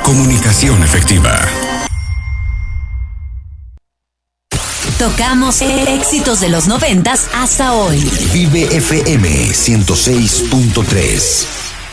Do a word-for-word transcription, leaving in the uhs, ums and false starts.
Comunicación efectiva. Tocamos éxitos de los noventas hasta hoy. Vive F M ciento seis punto tres.